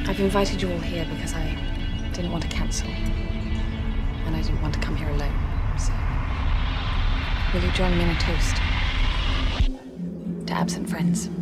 I've invited you all here because I didn't want to cancel. And I didn't want to come here alone. So, will you join me in a toast to absent friends?